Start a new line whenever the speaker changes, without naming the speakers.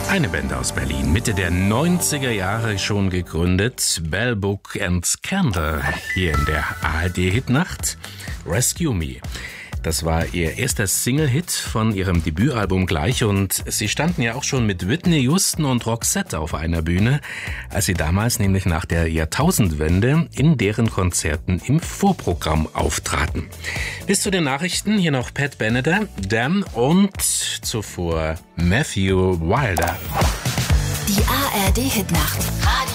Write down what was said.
Eine Band aus Berlin, Mitte der 90er Jahre schon gegründet. Bell, Book and Candle hier in der ARD-Hitnacht. Rescue Me. Das war ihr erster Single-Hit von ihrem Debütalbum gleich und sie standen ja auch schon mit Whitney Houston und Roxette auf einer Bühne, als sie damals nämlich nach der Jahrtausendwende in deren Konzerten im Vorprogramm auftraten. Bis zu den Nachrichten hier noch Pat Benatar, Damn und zuvor Matthew Wilder.
Die ARD-Hitnacht.